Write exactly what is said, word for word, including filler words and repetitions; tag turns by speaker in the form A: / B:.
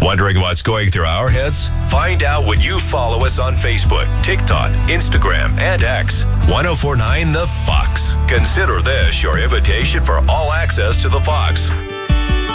A: Wondering what's going through our heads? Find out when you follow us on Facebook, TikTok, Instagram, and X. ten forty-nine The Fox. Consider this your invitation for all access to The Fox.